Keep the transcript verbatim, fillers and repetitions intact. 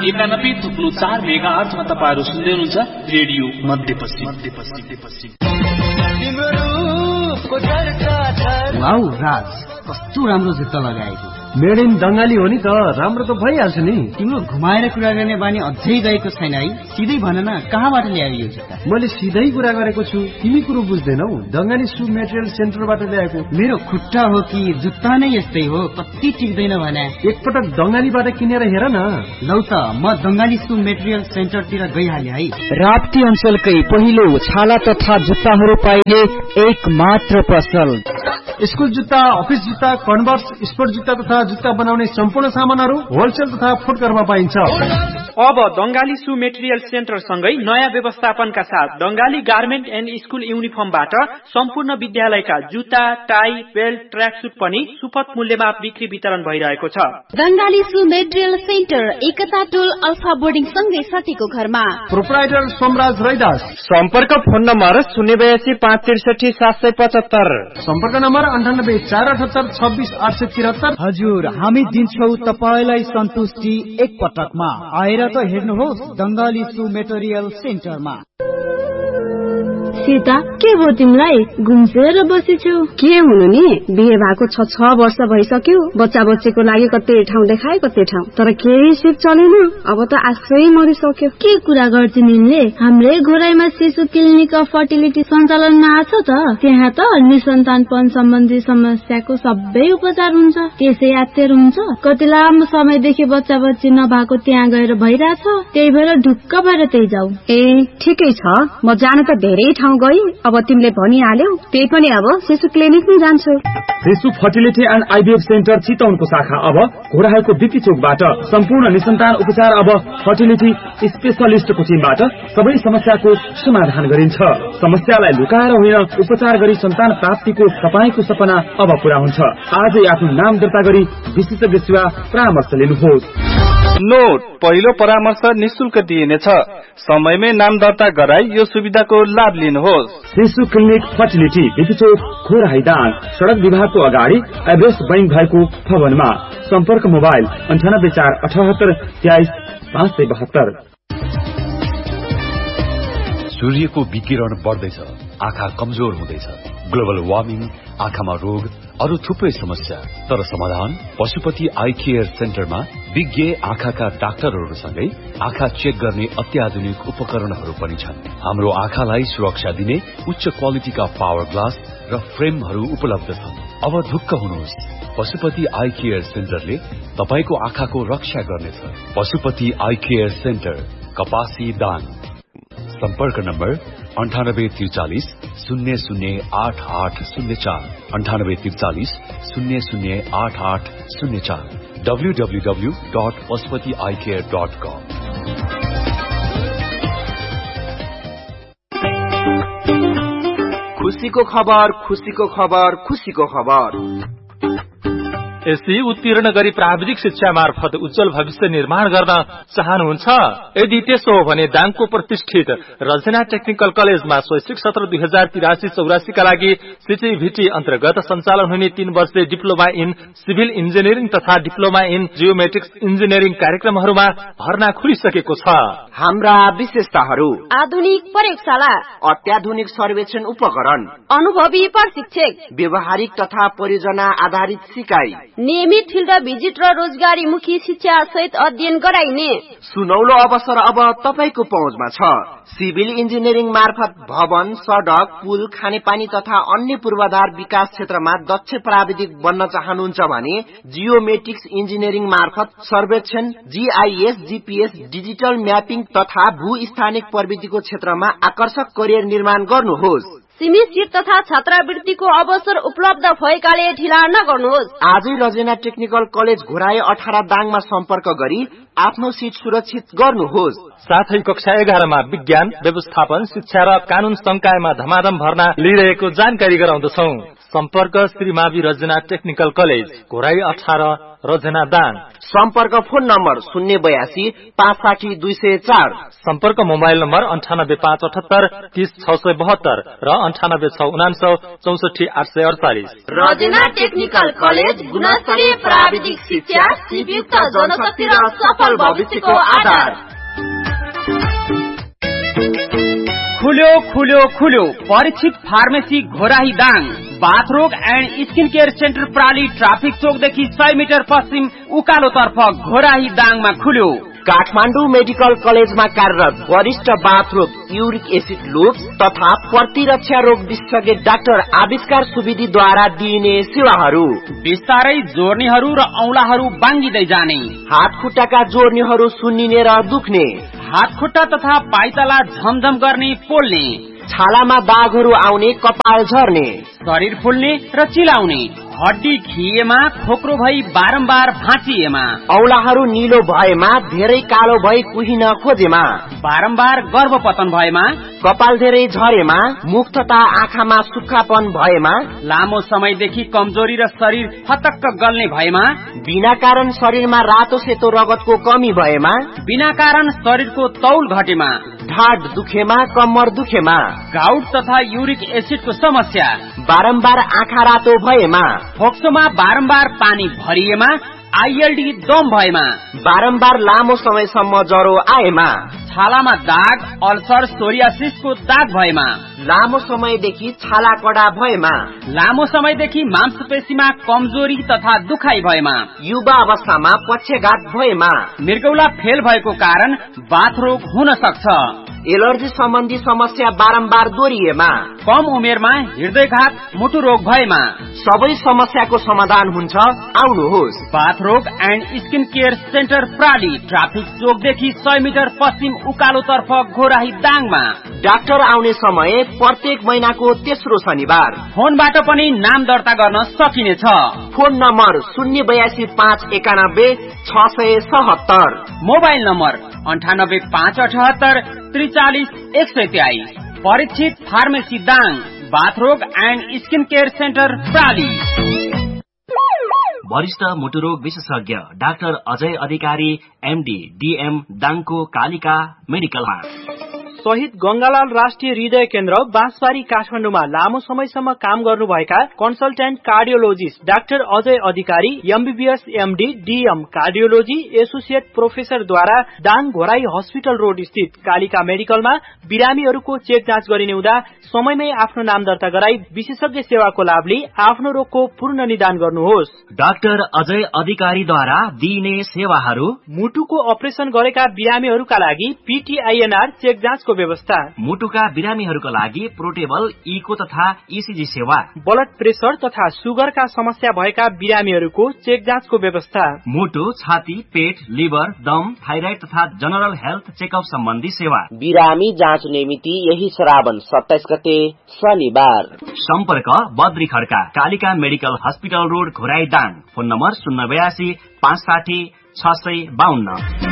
एकानब्बे थुप्लो चार मेगा अर्थमा तपाईँहरू सुन्दै हुनुहुन्छ रेडियो मध्यपश्चिम। वाउ राज, कस्तो राम्रो जुत्ता लगाएको। मेड इन बंगाली हो नि त, राम्रो त भइहाल्छ नि। तिम्रो घुमाएर कुरा गर्ने बानी अझै गएको छैन है? सिधै भन न, कहाँबाट ल्यायो यो जुत्ता? मैले सिधै कुरा गरेको छु, तिमी कुरो बुझ्दैनौ। बंगाली सु मेटेरियल सेन्टरबाट ल्याएको। मेरो खुट्टा हो कि जुत्ता नै यस्तै हो, कति टिक्दैन भने। एकपटक बंगालीबाट किनेर हेर न। लौ त, म बंगाली सु मेटेरियल सेन्टरतिर गइहालेँ है। राप्ती अञ्चलकै पहिलो छाला तथा जुत्ताहरू पाइने एक मात्र पसल। स्कुल जुत्ता, अफिस जुत्ता, कन्भर्स, स्पोर्ट जुत्ता तथा जुत्ता बनाउने सम्पूर्ण सामानहरू होलसेल तथा फुटकरमा पाइन्छ। अब बंगाली सु मेटेरियल सेन्टर सँगै नयाँ व्यवस्थापनका साथ बंगाली गार्मेन्ट एन्ड स्कुल युनिफर्मबाट सम्पूर्ण विद्यालयका जुत्ता, टाई, बेल्ट, ट्र्याक सुट पनि सुपथ मूल्यमा बिक्री वितरण भइरहेको छ। बंगाली सु मेटेरियल सेन्टर एकता टोल अल्फा बोर्डिङ सँगै सतीको घरमा। प्रोप्राइटर सोमराज रैदास। सम्पर्क फोन नम्बर शून्य बयासी पाँच त्रिसठी सात सय पचहत्तर। सम्पर्क नम्बर अन्ठानब्बे चार अठहत्तर छब्बिस आठ सय तिहत्तर। हजुर, हामी दिन्छौ तपाईलाई सन्तुष्टि एक पटकमा। आएर त हेर्नुहोस् बंगाली सु मेटेरियल सेन्टरमा। सीता, के भयो तिमीलाई? गुम्सेर बसेछौ? के हुनु नि, बिहे भएको छ छ वर्ष भइसक्यो। बच्चा बच्चीको लागि कतै ठाउँ देखाए कतै ठाउँ, तर केही सिप चलेन। अब त आशै मरिसक्यो। के कुरा गर्छिन् यिनले? हाम्रै घोराइमा शिशु क्लिनिक अफ फर्टिलिटी सञ्चालनमा आछ त। त्यहाँ त निसन्तानपन सम्बन्धी समस्याको सबै उपचार हुन्छ। त्यसै यात्तेर हुन्छ। कति लामो समयदेखि बच्चा बच्ची नभएको त्यहाँ गएर भइरहेछ। त्यही भएर ढुक्क भएर त्यही जाऊ। ए ठिकै छ, म जान त धेरै ठाउँ गई। अब तिमीले भनिहाल्यौ, त्यही पनि अब शिशु क्लिनिकमै जान्छु। शिशु फर्टिलिटी एन्ड आइभीएफ सेन्टर चितवनको शाखा अब घोडाहालको बिपी चोकबाट सम्पूर्ण निसन्तान उपचार अब फर्टिलिटी स्पेशलिस्टको टिमबाट सबै समस्याको समाधान गरिन्छ। समस्यालाई लुकाएर होइन, उपचार गरी सन्तान प्राप्तिको तपाईको सपना अब पूरा हुन्छ। आजै आफ्नो नाम दर्ता गरी विशेषज्ञ सेवा परामर्श लिनुहोस्। नोट, पहिलो परामर्श निशुल्क दिइनेछ। समयमै नाम दर्ता गराई यो सुविधाको लाभ लिनुहोस्। शिशु क्लिनिक फर्टिलिटी बिपीचोक खोराहाइदाङ सड़क विभागको अगाडि एभरेस बैंक भएको भवनमा। सम्पर्क मोबाइल अन्ठानब्बे चार अठहत्तर तेइस पाँच सय बहत्तर। सूर्यको विकिरण बढ्दैछ, आँखा कमजोर हुँदैछ। ग्लोबल वार्मिङ, आँखामा रोग, अरू थुप्रै समस्या। तर समाधान पशुपति आई केयर सेन्टरमा विज्ञ आँखाका डाक्टरहरूसँगै आँखा चेक गर्ने अत्याधुनिक उपकरणहरू पनि छन्। हाम्रो आँखालाई सुरक्षा दिने उच्च क्वालिटीका पावर ग्लास र फ्रेमहरू उपलब्ध छन्। अब ढुक्क हुनुहोस्, पशुपति आई केयर सेन्टरले तपाईको आँखाको रक्षा गर्नेछ। पशुपति आई केयर सेन्टर, कपासी दाङ। सम्पर्क नम्बर अन्ठानब्बे त्रिचालिस शून्य शून्य आठ आठ शून्य चार अन्ठानब्बे त्रिचालिस शून्य शून्य आठ आठ शून्य चार W W W dot Pashupati I care dot कम। खुशीको खबर, खुशीको खबर, खुशीको खबर। एसई उत्तीर्ण गरी प्राविधिक शिक्षा मार्फत उज्जवल भविष्य निर्माण गर्न चाहनुहुन्छ? यदि त्यसो हो भने दाङको प्रतिष्ठित रजना टेक्निकल कलेजमा शैक्षिक सत्र दुई हजार तिरासी चौरासी का लागि सीटीभीटी अन्तर्गत सञ्चालन हुने तीन वर्षीय डिप्लोमा इन सिभिल इन्जिनियरिङ तथा डिप्लोमा इन जियोमेट्रिक्स इन्जिनियरिङ कार्यक्रमहरूमा भर्ना खुलिसकेको छ। हाम्रा विशेषताहरू: आधुनिक प्रयोगशाला, अत्याधुनिक सर्वेक्षण उपकरण, अनुभवी प्रशिक्षक, व्यवहारिक तथा परियोजना आधारित सिकाइ, नियमित फिल्ड भिजिट र रोजगारीमुखी शिक्षा सहित अध्ययन गराइने सुनौलो अवसर अब तपाईको पहुँचमा छ। सिभिल इन्जिनियरिङ मार्फत भवन, सड़क, पुल, खानेपानी तथा अन्य पूर्वाधार विकास क्षेत्रमा दक्ष प्राविधिक बन्न चाहनुहुन्छ भने जियोमेट्रिक्स इन्जिनियरिङ मार्फत सर्वेक्षण, जीआईएस, जीपीएस, डिजिटल म्यापिङ तथा भू स्थानिक प्रविधिको क्षेत्रमा आकर्षक करियर निर्माण गर्नुहोस्। सीमित सीट तथा छात्रवृत्तिको अवसर उपलब्ध भएकाले ढिला नगर्नुहोस्। आजै रजेना टेक्निकल कलेज घोराए अठारह दाङमा सम्पर्क गरी आफ्नो सीट सुरक्षित गर्नुहोस्। साथै कक्षा एघारमा विज्ञान, व्यवस्थापन, शिक्षा र कानून संकायमा धमाधम भर्ना लिइरहेको जानकारी गराउँदछौ। सम्पर्क श्री मावि रजना टेक्निकल कलेज घोराई अठार रजना दाङ। सम्पर्क फोन नम्बर शून्य बयासी पाँच साठी दुई सय चार। सम्पर्क मोबाइल नम्बर अन्ठानब्बे पाँच अठहत्तर तीस छ सय बहत्तर र अन्ठानब्बे छ उनान्सौ चौसठी आठ सय अडचालिस। रजना टेक्निकल कलेज गुणस्तरीय प्राविधिक शिक्षा, सिपयुक्त जनशक्ति र सफल भविष्यको आधार। खुल्यो खुल्यो खुल्यो Parikshit pharmacy Ghorahi Dang. बाथरोग and skin care centre प्राली traffic चोकदेखि सय मिटर पश्चिम उकालो तर्फ घोराही दाङमा खुल्यो। काठमाडौँ मेडिकल कलेजमा कार्यरत वरिष्ठ बाथरोग, युरिक एसिड लुप्स तथा प्रतिरक्षा रोग विशेषज्ञ डाक्टर आविष्कार सुवेदीद्वारा दिइने सेवाहरू। बिस्तारै जोर्नीहरू र औंलाहरू बाङ्गिँदै जाने, हात खुट्टाका जोर्नीहरू सुन्निने र दुख्ने, हात खुट्टा तथा पाइताला झमझम गर्ने पोल्ने, छालामा दागहरू आउने, कपाल झर्ने, शरीर फुल्ने र चिलाउने, हड्डी खिएमा, खोक्रो भई बारम्बार भाँचिएमा, औलाहरू निलो भएमा, धेरै कालो भई कुहिन खोजेमा, बारम्बार गर्भपतन भएमा, कपाल धेरै झरेमा, मुख तथा आँखामा सुक्खापन भएमा, लामो समयदेखि कमजोरी र शरीर फतक्क गल्ने भएमा, बिना कारण शरीरमा रातो सेतो रगतको कमी भएमा, बिना कारण शरीरको तौल घटेमा, ढाड दुखेमा, कम्मर दुखेमा, गाउट तथा युरिक एसिडको समस्या, बारम्बार आँखा रातो भएमा, फोक्सोमा बारम्बार पानी भरिएमा, आइएलडी दम भएमा, बारम्बार लामो समयसम्म ज्वरो आएमा, छालामा दाग, अल्सर, सोरियासिसको दाग भएमा, लामो समयदेखि छाला कडा भएमा, लामो समयदेखि मांसपेशीमा कमजोरी तथा दुखाइ भएमा, युवा अवस्थामा पक्षघात भएमा, मृगौला फेल भएको कारण बाथरोग हुन सक्छ, एलर्जी सम्बन्धी समस्या बारम्बार दोहोरिएमा, कम उमेरमा हृदयघात, मुटु रोग भएमा, सबै समस्याको समाधान हुन्छ। आउनुहोस्। बाथरोग and skin care centre प्राली traffic चोकदेखि सय मिटर पश्चिम उकालो तर्फ घोराही दाङमा। डाक्टर आउने समय प्रत्येक महिनाको तेस्रो शनिबार। फोनबाट पनि नाम दर्ता गर्न सकिनेछ। फोन नम्बर शून्य बयासी पाँच एकानब्बे छ सय सतहत्तर। मोबाइल नम्बर अन्ठानब्बे पाँच अठहत्तर त्रिचालिस एक सय तेइस। Parikshit pharmacy Dang, बाथरोग and skin care centre प्राली। वरिष्ठ मुटुरोग विशेषज्ञ डाक्टर अजय अधिकारी एमडी डीएम दाङको कालिका मेडिकलमा। शहीद गंगालाल राष्ट्रिय हृदय केन्द्र बाँसबारी काठमाडौँमा लामो समयसम्म काम गर्नुभएका कन्सल्टेन्ट कार्डियोलोजिस्ट डाक्टर अजय अधिकारी MBBS MD DM cardiology associate प्रोफेसरद्वारा Dang Ghorahi hospital road स्थित कालिका मेडिकलमा बिरामीहरूको चेक जाँच गरिने हुँदा समयमै आफ्नो नाम दर्ता गराई विशेषज्ञ सेवाको लाभ लिई आफ्नो रोगको पूर्ण निदान गर्नुहोस्। डाक्टर अजय अधिकारीद्वारा दिइने सेवाहरू: मुटुको अपरेसन गरेका बिरामीहरूका लागि पीटीआईएनआर चेक जाँचको व्यवस्था, मुटुका बिरामीहरूका लागि पोर्टेबल इको तथा ईसीजी सेवा, ब्लड प्रेसर तथा सुगरका समस्या भएका बिरामीहरूको चेक जाँचको व्यवस्था, मुटु, छाती, पेट, लिभर, दम, थाइराइड तथा जनरल हेल्थ चेकअप सम्बन्धी सेवा। बिरामी जाँच्ने मिति यही श्रावण सत्ताइस गते शनिबार। सम्पर्क Badri Khadka Kalika medical hospital road Ghorahi Dang. Phone number शून्य बयासी पाँच साठी छ सय बाहन्न।